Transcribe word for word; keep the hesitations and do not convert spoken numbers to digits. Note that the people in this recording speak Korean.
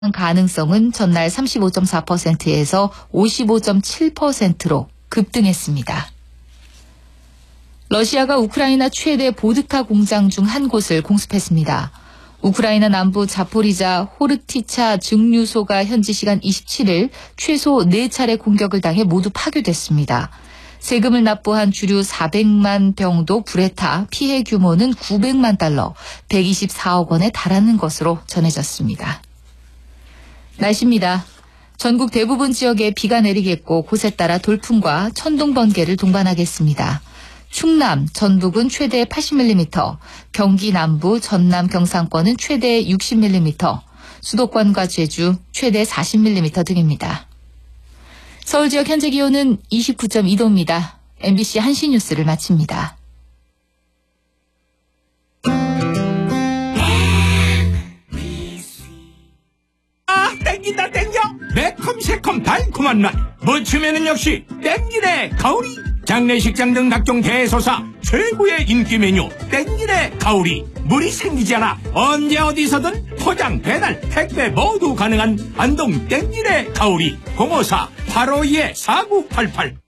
가능성은 전날 삼십오 점 사 퍼센트에서 오십오 점 칠 퍼센트로 급등했습니다. 러시아가 우크라이나 최대 보드카 공장 중 한 곳을 공습했습니다. 우크라이나 남부 자포리자 호르티차 증류소가 현지 시간 이십칠 일 최소 네 차례 공격을 당해 모두 파괴됐습니다. 세금을 납부한 주류 사백만 병도 불에 타 피해 규모는 구백만 달러, 백이십사억 원에 달하는 것으로 전해졌습니다. 날씨입니다. 전국 대부분 지역에 비가 내리겠고 곳에 따라 돌풍과 천둥 번개를 동반하겠습니다. 충남, 전북은 최대 팔십 밀리미터, 경기 남부, 전남, 경상권은 최대 육십 밀리미터, 수도권과 제주 최대 사십 밀리미터 등입니다. 서울 지역 현재 기온은 이십구 점 이 도입니다. 엠비씨 한시 뉴스를 마칩니다. 아, 땡긴다 땡겨. 매콤새콤 달콤한 맛. 무침에는 역시 땡기네 가오리. 장례식장 등 각종 대소사 최고의 인기 메뉴 땡기네 가오리. 물이 생기지 않아 언제 어디서든 포장, 배달, 택배 모두 가능한 안동 땡기네 가오리. 공오사 팔오이 사구팔팔